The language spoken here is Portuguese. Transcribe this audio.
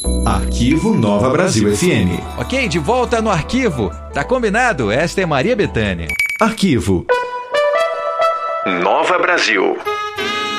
Arquivo Nova Brasil FM. Ok, de volta no arquivo. Tá combinado? Esta é Maria Bethânia. Arquivo Nova Brasil.